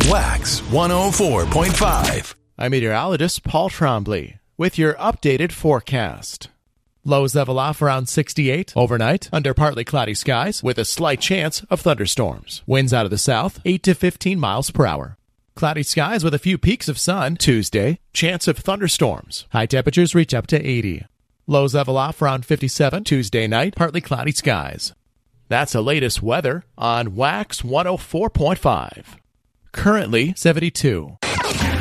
Wax 104.5. I'm meteorologist Paul Trombley with your updated forecast. Lows level off around 68 overnight under partly cloudy skies with a slight chance of thunderstorms. Winds out of the south 8 to 15 miles per hour. Cloudy skies with a few peaks of sun Tuesday. Chance of thunderstorms. High temperatures reach up to 80. Lows level off around 57 Tuesday night. Partly cloudy skies. That's the latest weather on Wax 104.5. Currently 72.